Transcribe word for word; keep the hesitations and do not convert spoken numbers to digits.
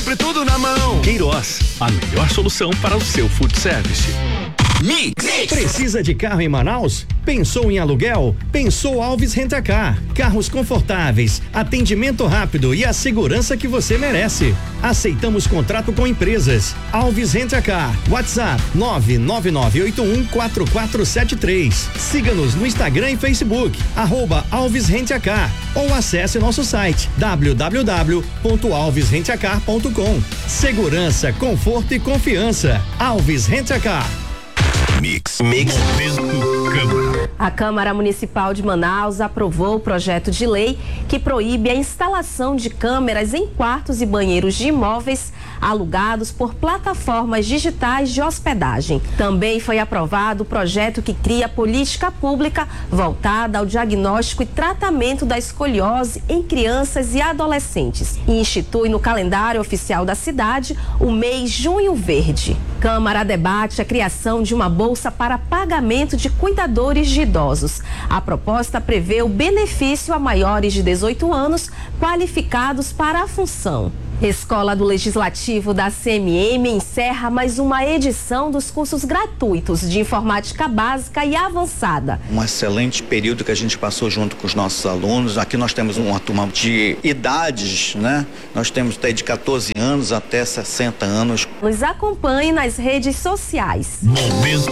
sempre tudo na mão. Queiroz, a melhor solução para o seu food service. Mix. Precisa de carro em Manaus? Pensou em aluguel? Pensou Alves Rent-A-Car. Carros confortáveis, atendimento rápido e a segurança que você merece. Aceitamos contrato com empresas. Alves Rent-A-Car. WhatsApp nove nove nove oito um quatro quatro sete três. Siga-nos no Instagram e Facebook, arroba Alves Rent-A-Car, ou acesse nosso site w w w ponto alves rent a car ponto com. Segurança, conforto e confiança. Alves Rent-A-Car. Mix. Mix. Câmara. A Câmara Municipal de Manaus aprovou o projeto de lei que proíbe a instalação de câmeras em quartos e banheiros de imóveis alugados por plataformas digitais de hospedagem. Também foi aprovado o projeto que cria política pública voltada ao diagnóstico e tratamento da escoliose em crianças e adolescentes e institui no calendário oficial da cidade o mês Junho Verde. Câmara debate a criação de uma bolsa para pagamento de cuidadores de idosos. A proposta prevê o benefício a maiores de dezoito anos qualificados para a função. Escola do Legislativo da C M M encerra mais uma edição dos cursos gratuitos de informática básica e avançada. Um excelente período que a gente passou junto com os nossos alunos. Aqui nós temos uma turma de idades, né? Nós temos até de quatorze anos até sessenta anos. Nos acompanhe nas redes sociais. Momento